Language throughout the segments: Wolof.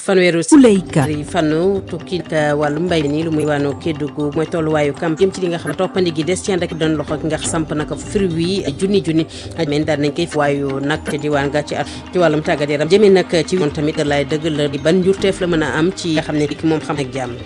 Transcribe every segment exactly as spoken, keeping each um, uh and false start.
fanweeru si fanu tukki wàllu mbay nii lu muy waano Kédougou mooy tolluwaayu kam jëm ci li nga xam ne toppandi gi des ci ànd ak doon loxo nga samp naka fruit wi junni junni men daal nañ koy waayu nag ci diwaan nga ci at ci wàllum tàggat yaram jëmee nag ci moom tamit laay dëgg la ban njurteef la mën a am ci nga xam ne moom xam ak jàmm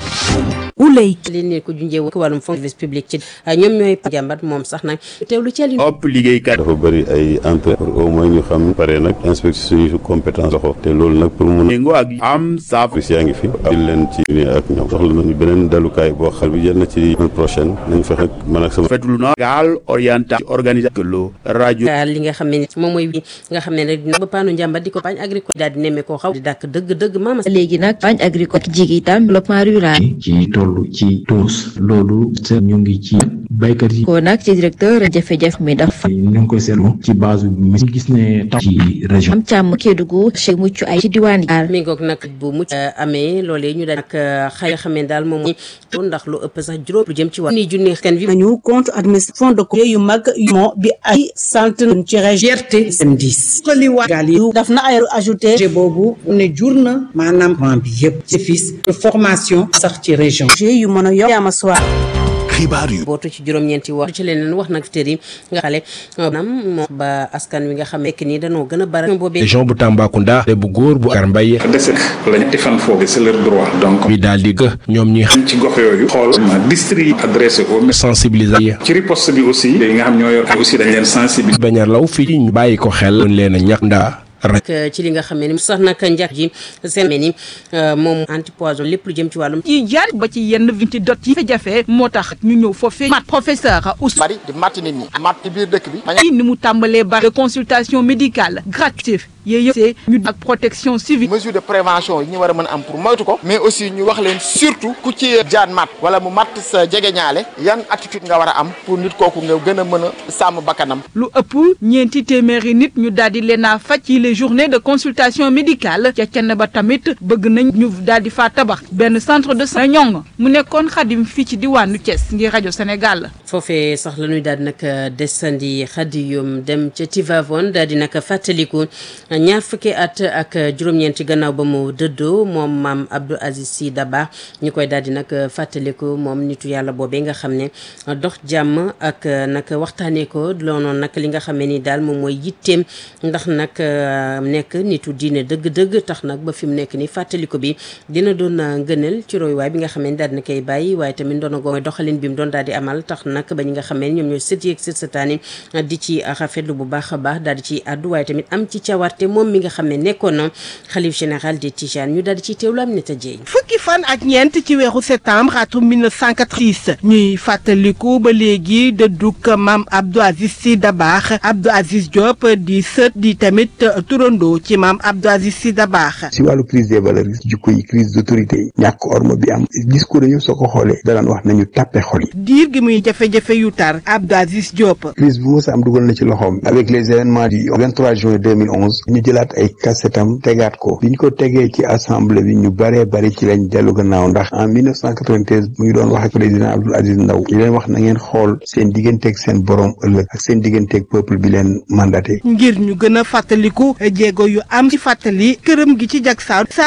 ulay li ne ko junjee ko wàllum fonds service public ci ñoom ñooy jàmbat moom sax nag teewlu ci ëpp liggéeykat dafa bëri ay entrée pour au moins ñu xam pare nag inspection suñu compétence loxo te loolu nag pour mun ngo ak am saaf yaa ngi fi jël leen ci ak ñoom soxla nañu beneen dalukaay boo xam bi jël na ci semaine prochaine nañ fexe man ak sama fetlu na gaal orienté organisation lo rajo li nga xam ne moom mooy nga xam ne nag dina ba paanu njàmbat di ko bañ agricole daal di nemmee koo xaw di dàkk dëgg dëgg maama léegi nag bañ agricole jigi itam développement rural ci tollu ci toos loolu ñu ngi ci baykat yi ko nag ci directeur jafe-jafe mi dafa ñu ngi koy seetlu ci base bi gis ne taw ci région am càmm Kédougou ci mucc ay ci diwaan yi mi ngoog nag bu mucc amee loolee ñu daal nag xëy xam ne daal moom ndax lu ëpp sax juróom lu jëm ci wàllu junni kan bi nañu compte administration de côté yu mag yu moo bi ay centaine ci région gerte sem dix xoli waagal yi daf na ay ajouté boobu ne jur na maanaam plan bi yëpp ci fils de formation sax ci région yu mën a yokk ama soir xibaar yu bootu ci juróom-ñeenti wax ci leneen wax nag tër yi nga xale nam moo ba askan wi nga xam nekk nii dañoo gën a bari boobee région bu Tambacounda bu góor bu Kar Mbaye dese la ñetti fan foofu c'est leur droit donc bi daal di gë ñoom ñi xam ci gox yooyu xool district adressé au sensibiliser ci riposte bi aussi yi nga xam ñoo yor aussi dañ leen sensibiliser bañ a law fii ñu bàyyi ko xel doon leen a ñàkk ndaa ci li nga xam ne ni sax nag njàkk ji seen ni moom antipoison lépp lu jëm ci wàllum yi jaar ba ci yenn vingt dot yi jafe moo tax ñu ñëw foofee mat professeur Ousseynou bari di matt nit ñi mat ci biir dëkk bi yi ni mu tàmbalee ba de consultation médicale gratuite yooyu yëpp ñu ak protection civile mesure de prévention yi ñu war a mën a am pour moytu ko mais aussi ñu wax leen surtout ku ci jaan mat wala mu matt sa jegeñaale yan attitude nga war a am pour nit kooku nga gën a mën a sàmm bakkanam lu ëpp ñeenti téeméeri nit ñu daal di leen a faj yi les journées de consultation médicale ca kenn ba tamit bëgg nañ ñu daal di faa tabax benn centre de santé ñoŋ mu nekkoon Xadim fii ci diwaanu Thiès ngir rajo Sénégal. foofee sax la ñuy daal di nag desandi Xadiyum dem ca Tivaouane daal di nag fàttaliku ñaar fukki at ak juróom-ñeenti gannaaw ba mu dëddoo moom maam Abdou Aziz Sy Dabakh ñu koy daal di nag fàttaliku moom nitu yàlla boobee nga xam ne dox jàmm ak nag waxtaanee ko loonoon nag li nga xam ne ni daal moom mooy yitteem ndax nag. nekk nitu diine dëgg-dëgg tax nag ba fi mu nekk ni fàttaliko bi dina doon ngëneel ci royuwaay bi nga xam ne daal dina koy bàyyi waaye tamit doon mooy doxalin bi mu doon daal di amal tax nag ba ñi nga xam ne ñoom ñooy sët yeeg sët sëtaani di ci rafetlu bu baax a baax daal di ci àddu waaye tamit am ci cawarte moom mi nga xam ne nekkoon na xalif général des Tidianes ñu daal di ciy teewlu am neta jeey fukki fan ak ñeent ci weeru septembre atum mille neuf cent quatre-vingt-six ñuy fàttaliku ba léegi dëddug maam Abdou Aziz Sy Dabakh Abdou Aziz Diop di sët di tamit turandoo ci maam Abdou Aziz Sy Dabakh si wàllu crise des valeurs jikko yi crise d'autorité yi ñàkk orma bi am discours yëpp soo ko xoolee danaan wax nañu tàppe xol yi diir gi muy jafe-jafe yu tar Abdou Aziz Diop crise bu mos a am dugal na ci loxoom avec les événements du vingt-trois juin deux mille onze ñu jëlaat ay kasetam tegaat ko bi ñu ko tegee ci assemblée bi ñu baree bari ci lañ dellu gannaaw ndax en mille neuf cent quatre-vingt-treize mu ngi doon wax ak président Abdoul Aziz Ndaw ñu leen wax na ngeen xool seen digganteeg seen borom ëllëg ak seen digganteeg peuple bi leen mandaté ngir ñu gën a fàttaliku jéego yu am ci fàttali këram gi ci Jaksaaw